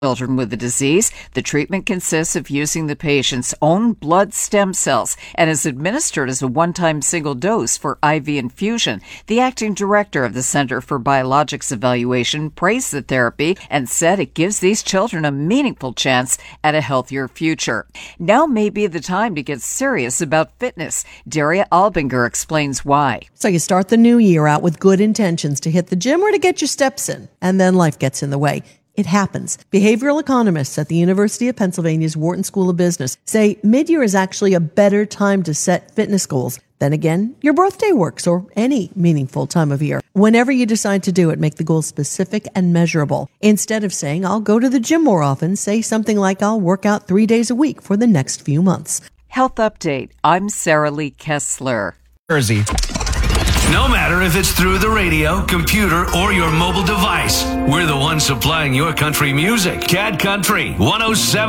children with the disease. The treatment consists of using the patient's own blood stem cells and is administered as a one-time single dose for IV infusion. The acting director of the Center for Biologics Evaluation praised the therapy and said it gives these children a meaningful chance at a healthier future. Now may be the time to get serious about fitness. Daria Albinger explains why. So you start the new year out with good intentions to hit the gym or to get your steps in, and then life gets in the way. It happens. Behavioral economists at the University of Pennsylvania's Wharton School of Business say mid-year is actually a better time to set fitness goals. Then again, your birthday works, or any meaningful time of year. Whenever you decide to do it, make the goal specific and measurable. Instead of saying, I'll go to the gym more often, say something like, I'll work out 3 days a week for the next few months. Health Update. I'm Sarah Lee Kessler. Jersey. No matter if it's through the radio, computer, or your mobile device, we're the ones supplying your country music. Cat Country 107.